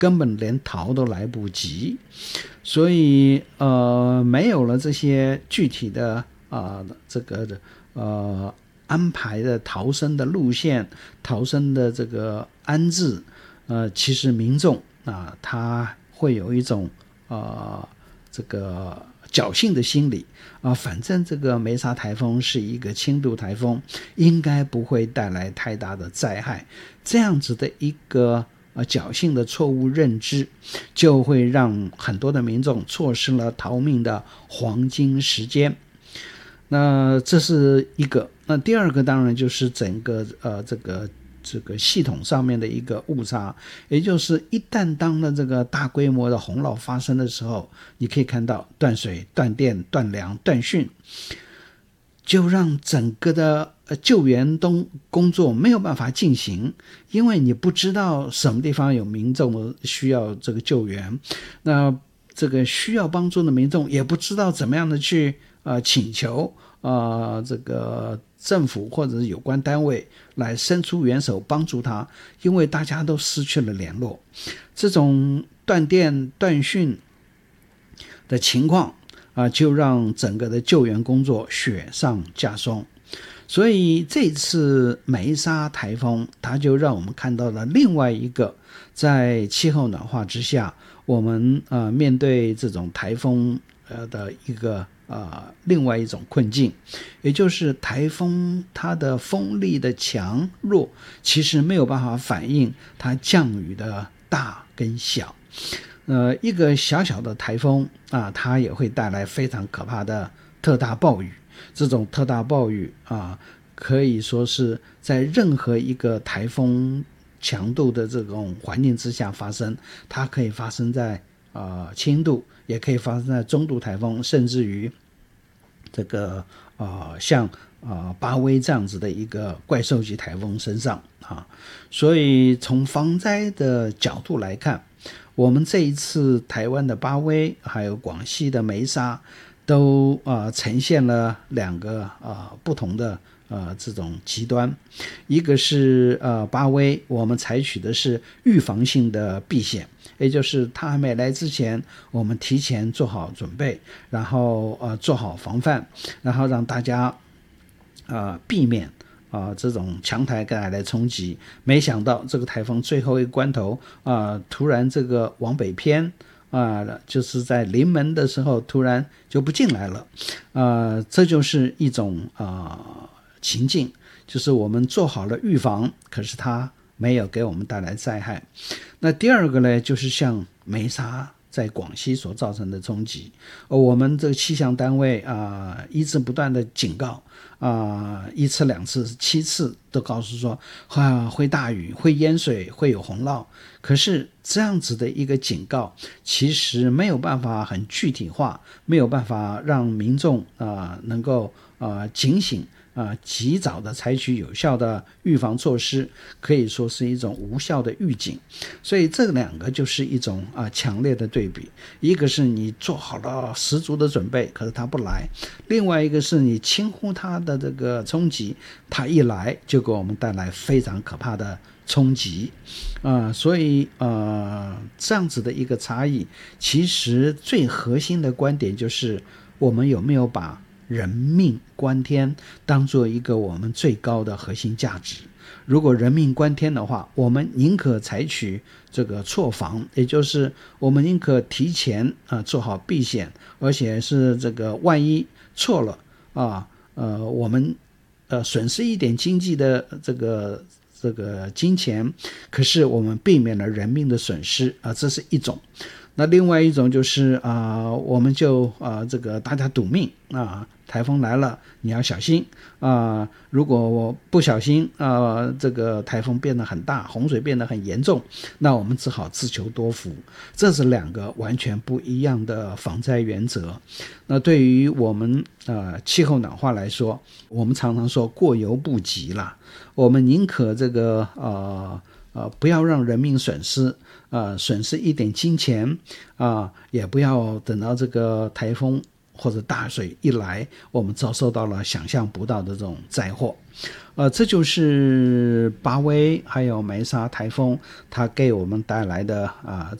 根本连逃都来不及。所以没有了这些具体的这个安排的逃生的路线、逃生的这个安置，其实民众他会有一种这个侥幸的心理反正这个梅沙台风是一个轻度台风，应该不会带来太大的灾害，这样子的一个侥幸的错误认知，就会让很多的民众错失了逃命的黄金时间。那这是一个。那第二个当然就是整个这个系统上面的一个误差，也就是一旦当了这个大规模的洪涝发生的时候，你可以看到断水、断电、断粮、断讯，就让整个的救援工作没有办法进行，因为你不知道什么地方有民众需要这个救援，那这个需要帮助的民众也不知道怎么样的去请求这个政府或者是有关单位来伸出援手帮助他，因为大家都失去了联络。这种断电断讯的情况就让整个的救援工作雪上加霜。所以这次梅沙台风它就让我们看到了另外一个在气候暖化之下，我们面对这种台风的一个另外一种困境，也就是台风它的风力的强弱其实没有办法反映它降雨的大跟小。一个小小的台风它也会带来非常可怕的特大暴雨。这种特大暴雨可以说是在任何一个台风强度的这种环境之下发生，它可以发生在轻度，也可以发生在中度台风，甚至于这个像巴威这样子的一个怪兽级台风身上所以从防灾的角度来看，我们这一次台湾的巴威还有广西的梅沙都呈现了两个不同的这种极端。一个是巴威，我们采取的是预防性的避险，也就是它还没来之前，我们提前做好准备，然后做好防范，然后让大家避免这种强台带来冲击。没想到这个台风最后一个关头突然这个往北偏就是在临门的时候突然就不进来了这就是一种情境，就是我们做好了预防，可是它没有给我们带来灾害。那第二个呢，就是像梅沙在广西所造成的冲击，我们这个气象单位一直不断的警告一次两次7次都告诉说会大雨，会淹水，会有洪涝。可是这样子的一个警告其实没有办法很具体化，没有办法让民众能够警醒及早的采取有效的预防措施，可以说是一种无效的预警。所以这两个就是一种强烈的对比，一个是你做好了十足的准备，可是它不来；另外一个是你轻忽它的这个冲击，它一来就给我们带来非常可怕的冲击所以这样子的一个差异，其实最核心的观点就是我们有没有把人命关天当做一个我们最高的核心价值。如果人命关天的话，我们宁可采取这个错防，也就是我们宁可提前做好避险，而且是这个万一错了我们损失一点经济的这个金钱，可是我们避免了人命的损失这是一种。那另外一种就是我们就这个大家赌命台风来了你要小心如果我不小心这个台风变得很大，洪水变得很严重，那我们只好自求多福。这是两个完全不一样的防灾原则。那对于我们气候暖化来说，我们常常说过犹不及啦，我们宁可这个不要让人命损失损失一点金钱也不要等到这个台风或者大水一来，我们遭受到了想象不到的这种灾祸。这就是巴威还有梅莎台风它给我们带来的